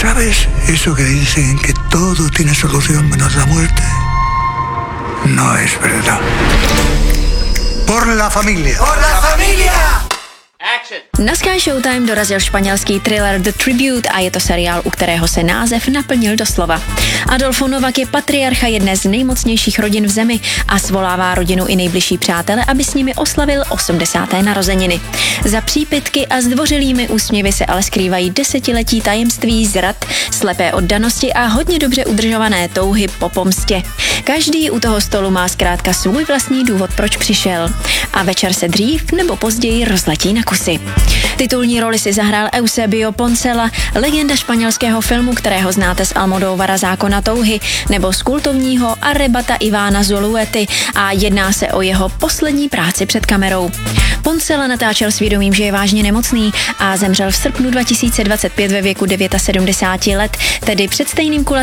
¿Sabes eso que dicen que todo tiene solución menos la muerte? No es verdad. Por la familia. ¡Por la familia! Na Sky Showtime dorazil španělský thriller The Tribute a je to seriál, u kterého se název naplnil doslova. Adolfo Novak je patriarcha jedné z nejmocnějších rodin v zemi a svolává rodinu i nejbližší přátele, aby s nimi oslavil 80. narozeniny. Za přípitky a zdvořilými úsměvy se ale skrývají desetiletí tajemství, zrad, slepé oddanosti a hodně dobře udržované touhy po pomstě. Každý u toho stolu má zkrátka svůj vlastní důvod, proč přišel. A večer se dřív nebo později rozletí na kusy. Titulní roli si zahrál Eusebio Poncela, legenda španělského filmu, kterého znáte z Almodóvara Zákona touhy, nebo z kultovního Arrebata Ivana Zuluety a jedná se o jeho poslední práci před kamerou. Poncela natáčel s vědomím, že je vážně nemocný a zemřel v srpnu 2025 ve věku 79 let, tedy před stejným